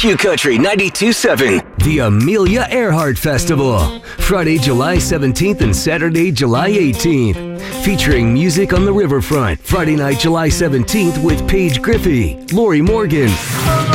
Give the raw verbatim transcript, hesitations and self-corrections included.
Q Country ninety-two point seven. The Amelia Earhart Festival, Friday, July seventeenth and Saturday, July eighteenth. Featuring music on the riverfront, Friday night, July seventeenth with Paige Griffey, Lori Morgan,